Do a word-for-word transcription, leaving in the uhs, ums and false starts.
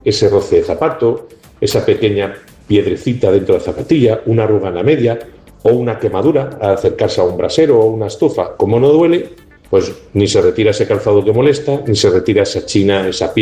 ese roce de zapato, esa pequeña piedrecita dentro de la zapatilla, una arruga en la media o una quemadura al acercarse a un brasero o una estufa. Como no duele, pues ni se retira ese calzado que molesta, ni se retira esa china, esa piel